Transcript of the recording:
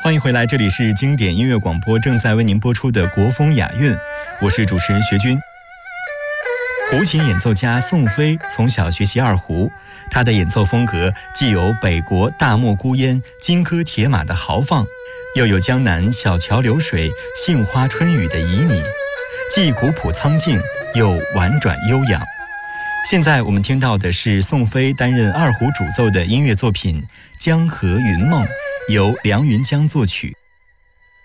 欢迎回来，这里是经典音乐广播，正在为您播出的国风雅韵，我是主持人学军。胡琴演奏家宋飞从小学习二胡，他的演奏风格既有北国大漠孤烟、金戈铁马的豪放，又有江南小桥流水、杏花春雨的旖旎，既古朴苍劲，又婉转悠扬。现在我们听到的是宋飞担任二胡主奏的音乐作品《江河云梦》，由梁云江作曲。